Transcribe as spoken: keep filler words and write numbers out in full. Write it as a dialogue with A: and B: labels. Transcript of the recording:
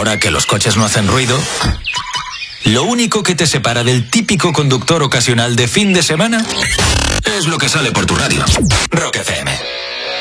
A: ahora que los coches no hacen ruido, lo único que te separa del típico conductor ocasional de fin de semana es lo que sale por tu radio. Rock F M.